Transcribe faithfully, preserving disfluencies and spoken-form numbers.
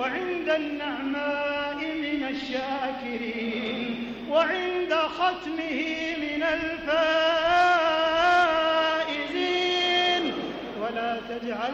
وعند النعماء من الشاكرين وعند ختمه من الفائزين ولا تجعل